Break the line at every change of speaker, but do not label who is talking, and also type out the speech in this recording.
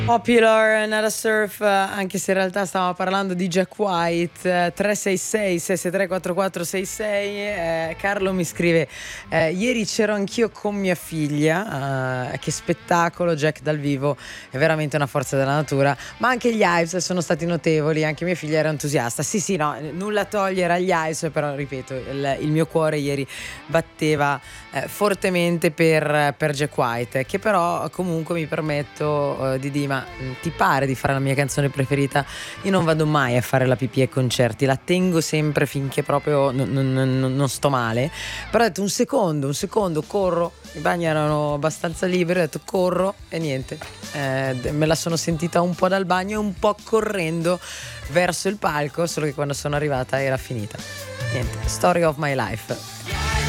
Popular, Another Surf, anche se in realtà stavamo parlando di Jack White. 366-663-4466. Carlo mi scrive: ieri c'ero anch'io con mia figlia, che spettacolo, Jack dal vivo è veramente una forza della natura, ma anche gli Hives sono stati notevoli, anche mia figlia era entusiasta. Sì, no, nulla togliere agli Hives, però ripeto, il mio cuore ieri batteva fortemente per Jack White, che però comunque mi permetto di dire: ma ti pare di fare la mia canzone preferita? Io non vado mai a fare la pipì ai concerti, la tengo sempre finché proprio non sto male. Però ho detto un secondo, corro, i bagni erano abbastanza liberi, ho detto corro e niente, me la sono sentita un po' dal bagno e un po' correndo verso il palco, solo che quando sono arrivata era finita. Niente, story of my life.